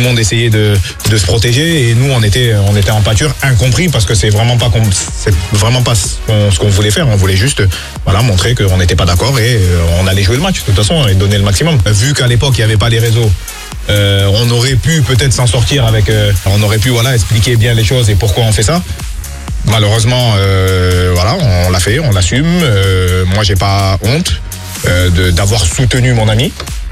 le monde essayait de se protéger et nous on était en pâture, incompris parce que c'est vraiment pas ce qu'on voulait faire. On voulait juste montrer qu'on n'était pas d'accord et on allait jouer le match de toute façon et donner le maximum. Vu qu'à l'époque il n'y avait pas les réseaux, on aurait pu peut-être s'en sortir avec, on aurait pu expliquer bien les choses et pourquoi on fait ça. Malheureusement, on l'a fait, on l'assume. Moi, j'ai pas honte d'avoir soutenu mon ami.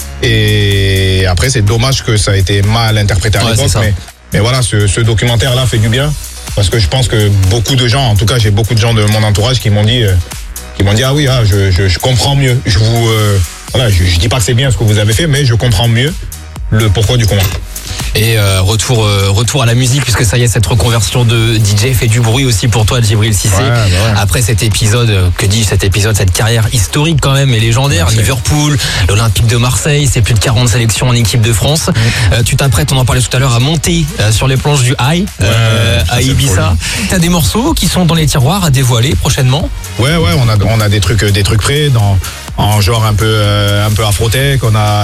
Et après, c'est dommage que ça a été mal interprété à l'époque. Mais voilà, ce documentaire-là fait du bien parce que je pense que beaucoup de gens, en tout cas, j'ai beaucoup de gens de mon entourage qui m'ont dit, ah oui, je comprends mieux. Je dis pas que c'est bien ce que vous avez fait, mais je comprends mieux le pourquoi du comment. Et retour à la musique, puisque ça y est, cette reconversion de DJ fait du bruit aussi pour toi, Djibril Cissé. Après cet épisode, cette carrière historique quand même et légendaire, Liverpool, l'Olympique de Marseille, c'est plus de 40 sélections en équipe de France. Tu t'apprêtes, on en parlait tout à l'heure, à monter sur les planches du High à Ibiza. T'as des morceaux qui sont dans les tiroirs à dévoiler prochainement? Ouais, on a des trucs prêts en genre un peu afro-tech.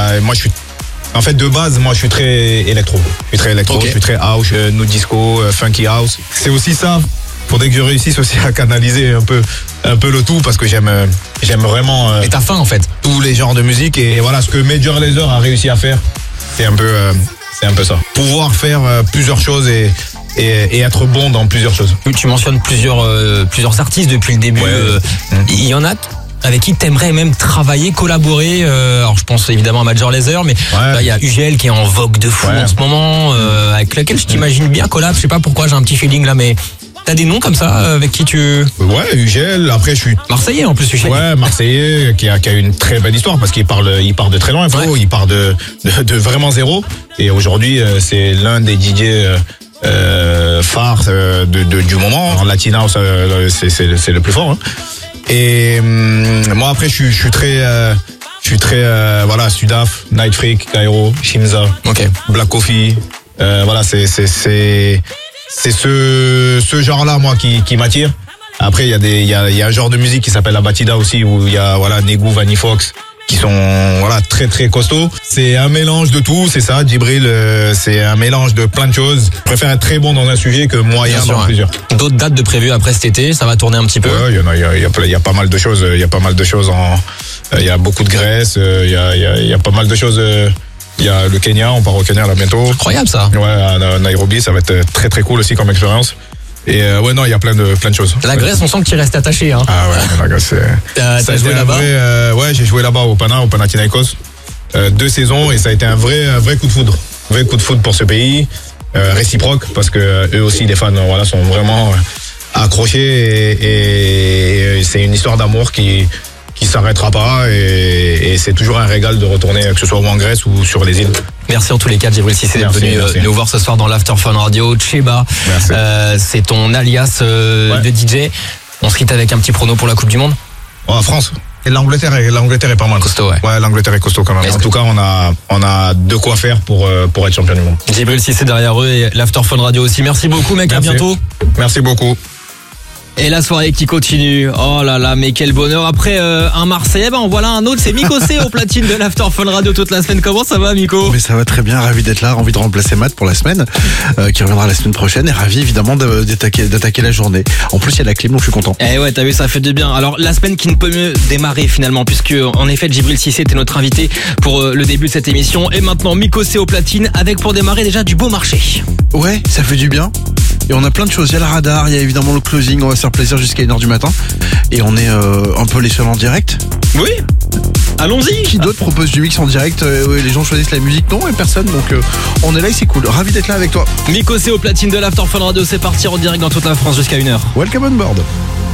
En fait, de base, moi, je suis très électro. Je suis très house, nu disco, funky house. C'est aussi ça. Faudrait que je réussisse aussi à canaliser un peu le tout parce que j'aime vraiment. Et t'as faim, en fait. Tous les genres de musique et voilà ce que Major Lazer a réussi à faire. C'est un peu ça. Pouvoir faire plusieurs choses et être bon dans plusieurs choses. Tu mentionnes plusieurs artistes depuis le début. Il y en a avec qui t'aimerais même travailler, collaborer. Alors je pense évidemment à Major Lazer, mais il y a UGL qui est en vogue de fou en ce moment, avec lequel je t'imagine bien collab. Je sais pas pourquoi, j'ai un petit feeling là, mais t'as des noms comme ça avec qui tu... Ouais, UGL. Après je suis Marseillais en plus, UGL. Ouais, Marseillais qui a une très belle histoire parce qu'il part de très loin. Il part de vraiment zéro. Et aujourd'hui c'est l'un des DJ phares du moment. En Latin House, c'est le plus fort. Et moi après je suis très Sudaf, Night Freak, Cairo, Shimza, Black Coffee. C'est ce genre-là moi qui m'attire. Après il y a un genre de musique qui s'appelle la Batida aussi où il y a Negu, Vanny Fox qui sont très très costauds. C'est un mélange de tout, c'est ça, Djibril, c'est un mélange de plein de choses. Je préfère être très bon dans un sujet que moyen dans plusieurs. D'autres dates de prévues après cet été, ça va tourner un petit peu? Ouais, il y a pas mal de choses, il y a beaucoup de Grèce, il y a pas mal de choses. Il y a le Kenya, on part au Kenya là bientôt. Incroyable ça. Ouais, à Nairobi, ça va être très très cool aussi comme expérience. Et il y a plein de choses. La Grèce, on sent que tu restes attaché. Hein. Ah ouais, la Grèce, t'as joué là-bas? J'ai joué là-bas au Panathinaikos. 2 saisons et ça a été un vrai coup de foudre. Vrai coup de foudre pour ce pays. Réciproque parce que eux aussi, les fans, sont vraiment accrochés et c'est une histoire d'amour qui s'arrêtera pas et c'est toujours un régal de retourner, que ce soit en Grèce ou sur les îles. Merci en tous les cas, Djibril Cissé, d'être venu nous voir ce soir dans l'After Fun Radio. Cheba, c'est ton alias de DJ. On se quitte avec un petit prono pour la Coupe du Monde. France. Et l'Angleterre est pas mal. Costaud, ouais, l'Angleterre est costaud quand même. En tout cas, on a de quoi faire pour être champion du monde. Djibril Cissé derrière eux et l'After Fun Radio aussi. Merci beaucoup, mec. Merci. À bientôt. Merci beaucoup. Et la soirée qui continue. Oh là là, mais quel bonheur. Après un Marseillais, en voilà un autre. C'est Miko C au platine de l'After Fun Radio toute la semaine. Comment ça va, Miko? Mais ça va très bien, ravi d'être là, envie de remplacer Matt pour la semaine, qui reviendra la semaine prochaine, et ravi évidemment d'attaquer la journée. En plus il y a la clim, donc je suis content. Eh ouais, t'as vu, ça fait du bien. Alors la semaine qui ne peut mieux démarrer finalement, puisque en effet Djibril Cissé était notre invité pour le début de cette émission. Et maintenant Miko C au platine avec pour démarrer déjà du beau marché. Ouais, ça fait du bien. Et on a plein de choses, il y a le radar, il y a évidemment le closing, on va se faire plaisir jusqu'à 1h du matin. Et on est un peu les seuls en direct. Oui, allons-y. Qui d'autre propose du mix en direct? Les gens choisissent la musique, non, et personne, donc on est là et c'est cool, ravi d'être là avec toi. Miko C au platine de l'After Fun Radio, c'est parti en direct dans toute la France jusqu'à 1h. Welcome on board.